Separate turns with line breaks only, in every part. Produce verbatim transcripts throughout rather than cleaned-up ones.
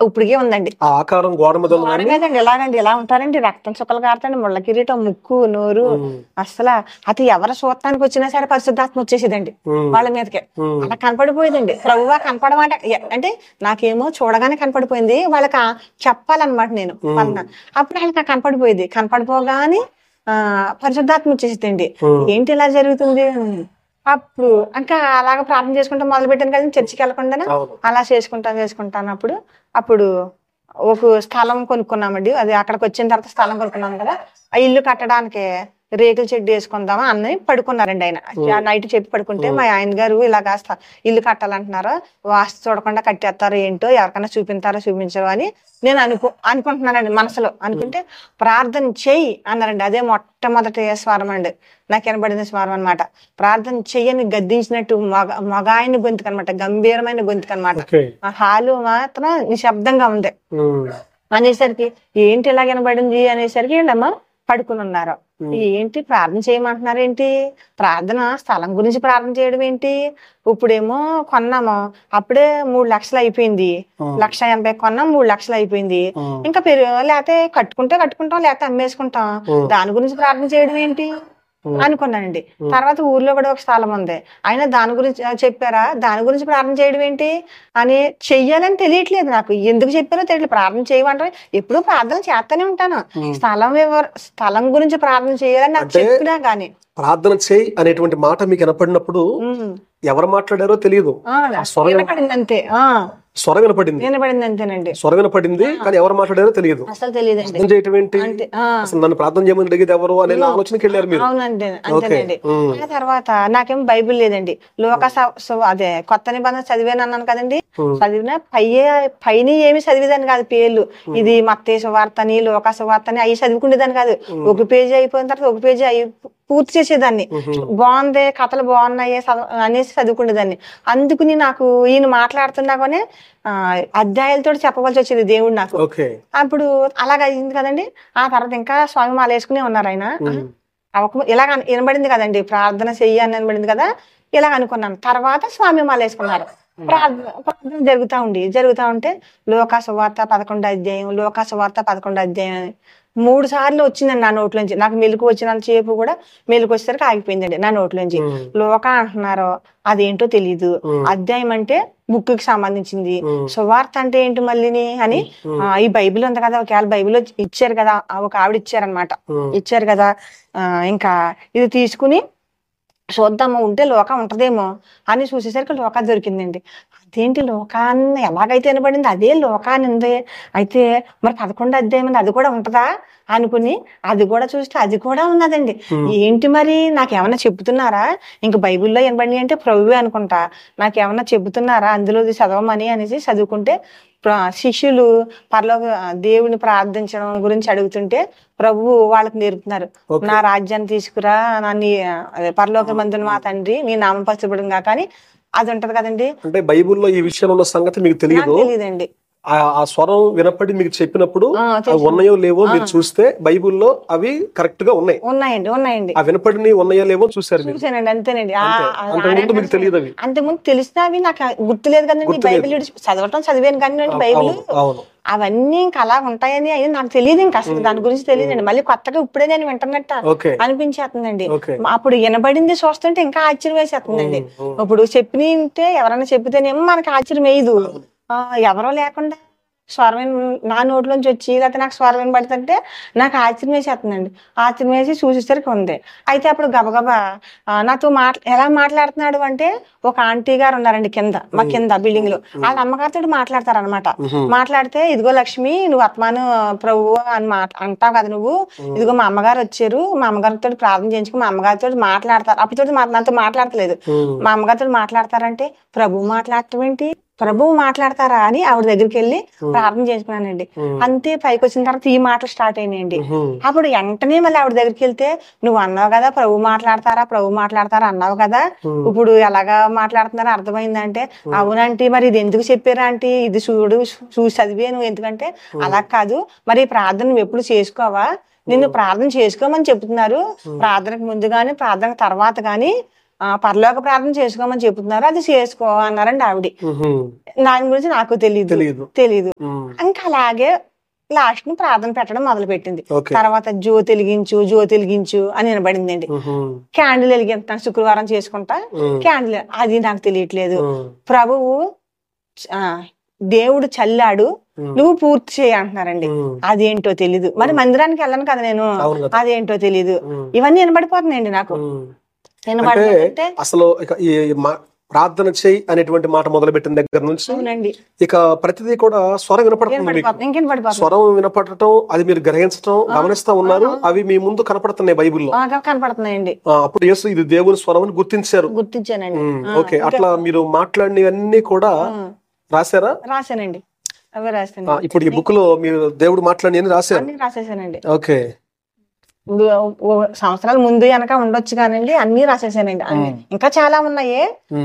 ఇప్పటికే ఉందండి.
ఆ ఆకారం గోడ మీద ఉంది కానీ
మీదండి ఇలాగండి, ఇలా ఉంటారండి, రక్తం చుక్కలు కారుతాండి, ముళ్ళ కిరీటం, ముక్కు, నోరు, అసలు అది ఎవరు చూడటానికి వచ్చినా సరే పరిశుద్ధాత్మ వచ్చేసేదండి వాళ్ళ మీదకే. అలా కనపడిపోయేదండి. ప్రభువా కనపడమాట అంటే నాకేమో చూడగానే కనపడిపోయింది, వాళ్ళకి చెప్పాలన్నమాట నేను వాళ్ళ. అప్పుడు వాళ్ళకి కనపడిపోయేది. కనపడిపోగానే ఆ పరిశుద్ధాత్మ వచ్చేసేదండి. ఏంటి ఇలా జరుగుతుంది? అప్పుడు ఇంకా అలాగ ప్రార్థన చేసుకుంటా మొదలు పెట్టాను కదా, చర్చికి వెళ్ళకుండా అలా చేసుకుంటా చేసుకుంటాను. అప్పుడు అప్పుడు ఒక స్థలం కొనుక్కున్నామండి. అది అక్కడికి వచ్చిన తర్వాత స్థలం కొనుక్కున్నాం కదా, ఆ ఇల్లు కట్టడానికి రేకుల చెడ్డు వేసుకుందామా అన్నీ పడుకున్నారండి. ఆయన నైట్ చెప్పి పడుకుంటే మా ఆయన గారు ఇలాగా ఇల్లు కట్టాలంటున్నారో, వాస్తు చూడకుండా కట్టేస్తారో ఏంటో, ఎవరికైనా చూపించారో చూపించరో అని నేను అనుకో అనుకుంటున్నానండి మనసులో. అనుకుంటే ప్రార్థన చెయ్యి అన్నారండి. అదే మొట్టమొదటి స్వరం అండి నాకు వినబడిన స్వరం అనమాట. ప్రార్థన చెయ్యని గద్దించినట్టు మగ మగ ఆయన గొంతుకు అనమాట, గంభీరమైన గొంతుకు అనమాట. ఆ హాలు మాత్రం నిశ్శబ్దంగా ఉంది. అనేసరికి ఏంటి ఇలా వినబడింది అనేసరికి వీళ్ళమ్మ పడుకుని ఉన్నారు. ఏంటి ప్రార్థన చేయమంటున్నారు ఏంటి, ప్రార్థన స్థలం గురించి ప్రార్థన చేయడం ఏంటి, ఇప్పుడేమో కొన్నాము అప్పుడే మూడు లక్షలు అయిపోయింది, లక్ష ఎనభై కొన్నాం మూడు లక్షలు అయిపోయింది, ఇంకా పెరుగు లేకపోతే కట్టుకుంటే కట్టుకుంటాం లేకపోతే అమ్మేసుకుంటాం, దాని గురించి ప్రార్థన చేయడం ఏంటి అనుకున్నానండి. తర్వాత ఊర్లో కూడా ఒక స్థలం ఉంది, అయినా దాని గురించి చెప్పారా, దాని గురించి ప్రార్థన చేయడం ఏంటి అని చెయ్యాలని తెలియట్లేదు నాకు, ఎందుకు చెప్పారో తెలియట్లేదు. ప్రార్థన చేయమంటారు, ఎప్పుడూ ప్రార్థన చేస్తూనే ఉంటాను, స్థలం స్థలం గురించి ప్రార్థన చేయాలని నాకు చెప్పినా గానీ.
ప్రార్థన చేయి అనేటువంటి మాట మీకు వినపడినప్పుడు ఎవరు మాట్లాడారో తెలియదు,
అంతే
స్వరం వినపడింది
వినపడింది అంతేనండి,
స్వరం వినపడింది కానీ ఎవరు మాట్లాడారో తెలియదు.
అసలు తెలియదు
చేయటం ఏంటి, అసలు నన్ను ప్రార్థన చేయమని అడిగేది ఎవరు అనే ఆలోచనకి వెళ్ళారు మీరు.
అవునండి అంతేనండి. ఆ తర్వాత నాకేం బైబిల్ లేదండి, లోక అదే కొత్త నిబంధన చదివాను అన్నాను కదండి, చదివినా పై పైన ఏమి చదివేదాన్ని కాదు, పేర్లు ఇది మత్తయి సువార్త అని లోక సువార్త అని అవి చదువుకునేదాన్ని కాదు. ఒక పేజీ అయిపోయిన తర్వాత ఒక పేజీ అయి పూర్తి చేసేదాన్ని, బాగుంది కథలు బాగున్నాయి అనేసి చదువుకునేదాన్ని. అందుకుని నాకు ఈయన మాట్లాడుతున్నా కానీ ఆ అధ్యాయాలతో చెప్పవలసి వచ్చేది దేవుడు నాకు. అప్పుడు అలాగ అయింది కదండి. ఆ తర్వాత ఇంకా స్వామి మాల వేసుకునే ఉన్నారు ఆయన. ఇలాగ వినబడింది కదండి, ప్రార్థన చెయ్యి అని వినబడింది కదా, ఇలాగ అనుకున్నాను. తర్వాత స్వామి మాల వేసుకున్నారు. ప్రార్థన ప్రార్థన జరుగుతూ ఉండి జరుగుతూ ఉంటే లోకా సువార్త పదకొండు అధ్యాయం లోకా సువార్త పదకొండు అధ్యాయం మూడు సార్లు వచ్చిందండి నా నోట్లోంచి. నాకు మెలుకు వచ్చినంత సేపు కూడా మెలుకు వచ్చేసరికి ఆగిపోయిందండి నా నోట్లోంచి. లోక అంటున్నారు, అదేంటో తెలీదు, అధ్యాయం అంటే బుక్ కి సంబంధించింది, సువార్త అంటే ఏంటి మళ్ళీని అని, ఈ బైబిల్ ఉంది కదా, ఒకవేళ బైబిల్ ఇచ్చారు కదా, ఒక ఆవిడ ఇచ్చారనమాట, ఇచ్చారు కదా, ఇంకా ఇది తీసుకుని చూద్దాము ఉంటే లోక ఉంటదేమో అని చూసేసరికి లోక దొరికిందండి. అదేంటి లోకాన్ని ఎలాగైతే వినబడింది అదే లోకాన్ని ఉంది, అయితే మరి పదకొండు అధ్యాయం అది కూడా ఉంటదా అనుకుని అది కూడా చూస్తే అది కూడా ఉన్నదండి. ఏంటి మరి నాకేమన్నా చెబుతున్నారా, ఇంక బైబిల్లో వినబడి అంటే ప్రభువే అనుకుంటా, నాకేమన్నా చెబుతున్నారా అందులో చదవమని అనేసి చదువుకుంటే శిష్యులు పరలోక దేవుని ప్రార్థించడం గురించి అడుగుతుంటే ప్రభువు వాళ్ళకి నేర్పుతున్నారు, నా రాజ్యాన్ని తీసుకురా, నన్ను పరలోక మందున మా తండ్రి నీ నామం పరచబడును గాక అని అది ఉంటది కదండి.
అంటే బైబిల్లో ఈ విషయంలో ఉన్న సంగతి మీకు తెలియదు,
తెలియదండి.
ఆ స్వరం వినపడి మీకు చెప్పినప్పుడు ఉన్నాయో లేవో మీరు చూస్తే బైబుల్లో అవి కరెక్ట్ గా ఉన్నాయి,
ఉన్నాయండి ఉన్నాయండి
ఆ వినపడి ఉన్నాయో లేవో చూసారు,
చూసానండి అంతేనండి.
అంతకుముందు మీకు తెలియదు అవి,
అంతకుముందు తెలిసినా అవి నాకు గుర్తులేదు కదండి. బైబిల్ చదవటం చదివాను కానీ బైబిల్ అవన్నీ ఇంకా అలా ఉంటాయని అవి నాకు తెలియదు, ఇంకా అసలు దాని గురించి తెలియదండి. మళ్ళీ కొత్తగా ఇప్పుడే నేను వింటున్నట్ట అనిపించేస్తుందండి. అప్పుడు వినబడింది చూస్తుంటే ఇంకా ఆశ్చర్యం వేసేస్తుందండి. ఇప్పుడు చెప్పినంటే ఎవరైనా చెప్పితేనేమో మనకి ఆశ్చర్యం వేయదు, ఎవరో లేకుండా స్వరం నా నోట్లోంచి వచ్చి లేకపోతే నాకు స్వరం వినబడుతుంటే నాకు ఆశ్చర్యం వేసేస్తుందండి. ఆశ్చర్యం వేసి చూసేసరికి ఉంది. అయితే అప్పుడు గబగబా నాతో మాట్లా ఎలా మాట్లాడుతున్నాడు అంటే, ఒక ఆంటీ గారు ఉన్నారండి కింద, మా కింద బిల్డింగ్ లో, వాళ్ళ అమ్మగారితో మాట్లాడతారు అనమాట. మాట్లాడితే ఇదిగో లక్ష్మి నువ్వు ఆత్మాను ప్రభు అని మాట అంటావు కదా నువ్వు, ఇదిగో మా అమ్మగారు వచ్చారు, మా అమ్మగారితో ప్రార్థన చేయించుకుని మా అమ్మగారితో మాట్లాడతారు. అప్పటితో నాతో మాట్లాడతలేదు, మా అమ్మగారితో మాట్లాడతారంటే ప్రభు మాట్లాడటం ఏంటి, ప్రభువు మాట్లాడతారా అని ఆవిడ దగ్గరికి వెళ్ళి ప్రార్థన చేసుకున్నానండి. అంతే పైకి వచ్చిన తర్వాత ఈ మాటలు స్టార్ట్ అయినాయండి. అప్పుడు వెంటనే మళ్ళీ ఆవిడ దగ్గరికి వెళ్తే, నువ్వు అన్నావు కదా ప్రభు మాట్లాడతారా ప్రభు మాట్లాడతారా అన్నావు కదా, ఇప్పుడు ఎలాగా మాట్లాడుతున్నారో అర్థమైందంటే, అవునంటే మరి ఇది ఎందుకు చెప్పారా అంటే, ఇది చూడు చూసి చదివే నువ్వు, ఎందుకంటే అలా కాదు మరి ప్రార్థన నువ్వు ఎప్పుడు చేసుకోవా, నిన్ను ప్రార్థన చేసుకోమని చెప్తున్నారు, ప్రార్థనకు ముందు గాని ప్రార్థన తర్వాత గాని ఆ పరలోక ప్రార్థన చేసుకోమని చెప్తున్నారు, అది చేసుకో అన్నారండి ఆవిడ. దాని గురించి నాకు తెలియదు
తెలియదు
తెలీదు ఇంకా అలాగే లాస్ట్ ని ప్రార్థన పెట్టడం మొదలు పెట్టింది. తర్వాత జ్యోతి వెలిగించు జ్యోతి వెలిగించు అని వినబడిందండి. క్యాండిల్ వెలిగిస్తాను శుక్రవారం చేసుకుంటా క్యాండిల్, అది నాకు తెలియట్లేదు. ప్రభువు ఆ దేవుడు చల్లాడు నువ్వు పూర్తి చేయి అంటున్నారండి, అదేంటో తెలీదు. మరి మందిరానికి వెళ్ళను కదా నేను, అదేంటో తెలీదు. ఇవన్నీ వినబడిపోతున్నాయండి నాకు. వినబడిపోతుంటే
అసలు ప్రార్థన చేయి అనేటువంటి మాట మొదలు పెట్టిన దగ్గర నుంచి ఇక ప్రతిదీ కూడా స్వరం వినపడుతుంది. స్వరం వినపడటం, అది మీరు గ్రహించడం గమనిస్తా ఉన్నారు. అవి మీ ముందు కనపడుతున్నాయి బైబిల్లో,
కనపడుతున్నాయండి.
అప్పుడు యేసు ఇది దేవుని స్వరం అని గుర్తించారు.
గుర్తించానండి.
ఓకే, అట్లా మీరు మాట్లాడినవన్నీ కూడా రాశారా?
రాశానండి, అవే రాశాను.
ఇప్పుడు ఈ బుక్ లో మీరు దేవుడు మాట్లాడి రాశారు?
రాసేసానండి.
ఓకే,
సంవత్సరాల ముందు వెనక ఉండొచ్చు కానండి, అన్ని రాసేసానండి. ఇంకా చాలా ఉన్నాయి.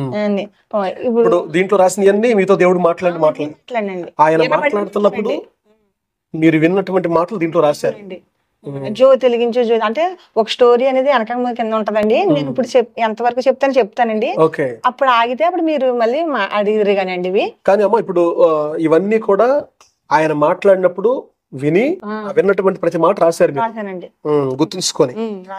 ఇప్పుడు దీంట్లో రాసినవన్నీ మీతో దేవుడు మాట్లాడి మాట్లాడండి ఆయన మాట్లాడుతున్నప్పుడు మీరు విన్నటువంటి మాటలు దీంట్లో రాశారు.
జ్యోతి వెలిగించు జ్యోతి అంటే ఒక స్టోరీ అనేది వెనక కింద ఉంటదండి. నేను ఇప్పుడు ఎంతవరకు చెప్తాను చెప్తానండి. అప్పుడు ఆగితే అప్పుడు మీరు మళ్ళీ అడిగిరు కానండి ఇవి.
కానీ అమ్మ ఇప్పుడు ఇవన్నీ కూడా ఆయన మాట్లాడినప్పుడు విని విన్నటువంటి ప్రతి మాట రాశారు, గుర్తుంచుకొని.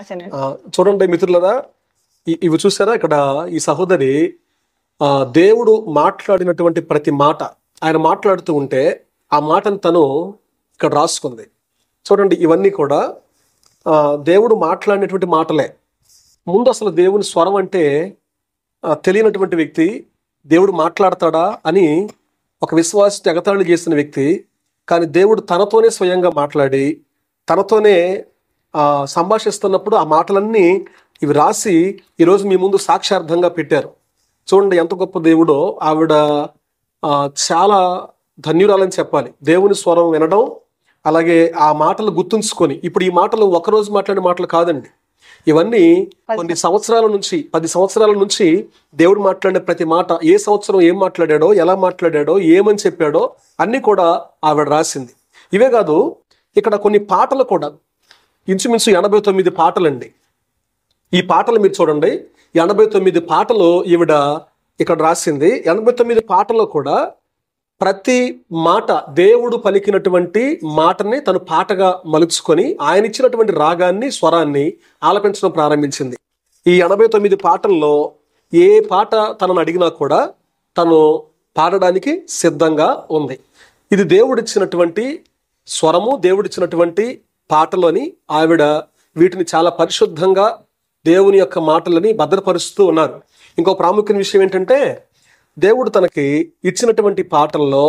చూడండి మిత్రులరా, ఇవి చూసారా ఇక్కడ ఈ సహోదరి ఆ దేవుడు మాట్లాడినటువంటి ప్రతి మాట ఆయన మాట్లాడుతూ ఉంటే ఆ మాటను తను ఇక్కడ రాసుకుంది. చూడండి, ఇవన్నీ కూడా ఆ దేవుడు మాట్లాడినటువంటి మాటలే. ముందు అసలు దేవుని స్వరం అంటే తెలియనటువంటి వ్యక్తి దేవుడు మాట్లాడతాడా అని ఒక విశ్వాస ఎగతాళి చేసిన వ్యక్తి, కానీ దేవుడు తనతోనే స్వయంగా మాట్లాడి తనతోనే ఆ సంభాషిస్తున్నప్పుడు ఆ మాటలన్నీ ఇవి రాసి ఈరోజు మీ ముందు సాక్ష్యార్థంగా పెట్టారు. చూడండి ఎంత గొప్ప దేవుడో. ఆవిడ ఆ చాలా ధన్యురాలని చెప్పాలి. దేవుని స్వరం వినడం, అలాగే ఆ మాటలు గుర్తుంచుకొని. ఇప్పుడు ఈ మాటలు ఒకరోజు మాట్లాడే మాటలు కాదండి, ఇవన్నీ కొన్ని సంవత్సరాల నుంచి పది సంవత్సరాల నుంచి దేవుడు మాట్లాడిన ప్రతి మాట, ఏ సంవత్సరం ఏం మాట్లాడాడో, ఎలా మాట్లాడాడో, ఏమని చెప్పాడో అన్ని కూడా ఆవిడ రాసింది. ఇవే కాదు, ఇక్కడ కొన్ని పాటలు కూడా ఇంచుమించు ఎనభై తొమ్మిది పాటలండి. ఈ పాటలు మీరు చూడండి, ఎనభై తొమ్మిది పాటలు ఈవిడ ఇక్కడ రాసింది. ఎనభై తొమ్మిది పాటల్లో కూడా ప్రతి మాట దేవుడు పలికినటువంటి మాటని తను పాటగా మలుచుకొని ఆయన ఇచ్చినటువంటి రాగాన్ని, స్వరాన్ని ఆలపించడం ప్రారంభించింది. ఈ ఎనభై తొమ్మిది పాటల్లో ఏ పాట తనను అడిగినా కూడా తను పాడడానికి సిద్ధంగా ఉంది. ఇది దేవుడిచ్చినటువంటి స్వరము, దేవుడిచ్చినటువంటి పాటలోని ఆవిడ వీటిని చాలా పరిశుద్ధంగా దేవుని యొక్క మాటలని భద్రపరుస్తూ ఉన్నారు. ఇంకో ప్రాముఖ్యమైన విషయం ఏంటంటే, దేవుడు తనకి ఇచ్చినటువంటి పాటల్లో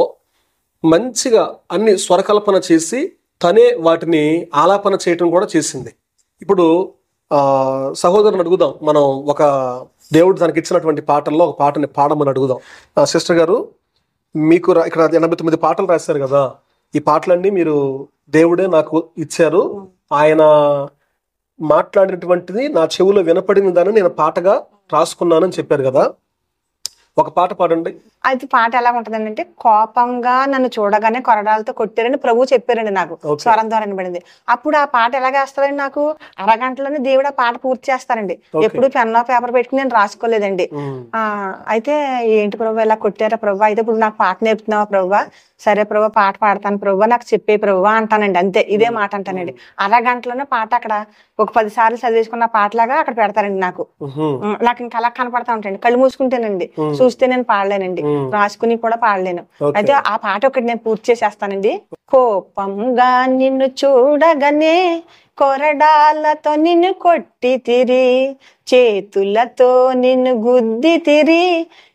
మంచిగా అన్ని స్వరకల్పన చేసి తనే వాటిని ఆలాపన చేయటం కూడా చేసింది. ఇప్పుడు ఆ సహోదరుని అడుగుదాం, మనం ఒక దేవుడు తనకి ఇచ్చినటువంటి పాటల్లో ఒక పాటని పాడమని అడుగుదాం. సిస్టర్ గారు, మీకు ఇక్కడ ఎనభై తొమ్మిది పాటలు రాశారు కదా, ఈ పాటలన్నీ మీరు దేవుడే నాకు ఇచ్చారు, ఆయన మాట్లాడినటువంటిది నా చెవులో వినపడిన దాన్ని నేను పాటగా రాసుకున్నానని చెప్పారు కదా, ఒక పాట పాడండి.
అది పాట ఎలా ఉంటదండి అంటే, కోపంగా నన్ను చూడగానే కొరడాలతో కొట్టారని ప్రభు చెప్పారండి నాకు, స్వరం ద్వారా వినబడింది. అప్పుడు ఆ పాట ఎలాగేస్తారండి, నాకు అరగంటలోనే దేవుడు ఆ పాట పూర్తి చేస్తారండి. ఎప్పుడు పెన్నో పేపర్ పెట్టుకుని నేను రాసుకోలేదండి. ఆ అయితే ఏంటి ప్రభు ఇలా కొట్టారా ప్రభు, అయితే ఇప్పుడు నాకు పాట నేర్పుతున్నావా ప్రభు, సరే ప్రభు పాట పాడతాను ప్రభు, నాకు చెప్పే ప్రభు అంటానండి. అంతే, ఇదే మాట అంటానండి. అరగంటలోనే పాట అక్కడ ఒక పది సార్లు చదివేసుకున్న పాటలాగా అక్కడ పెడతారండి. నాకు నాకు ఇంకా అలా కనపడతా ఉంటాయండి, కళ్ళు మూసుకుంటేనండి, చూస్తే నేను పాడలేనండి, రాసుకుని కూడా పాడలేను. అయితే ఆ పాట ఒకటి నేను పూర్తి చేసేస్తానండి. కోపంగా నిన్ను చూడగానే కొరడాలతో నిన్ను కొట్టి తిరి, చేతులతో నిన్ను గుద్ది తిరి,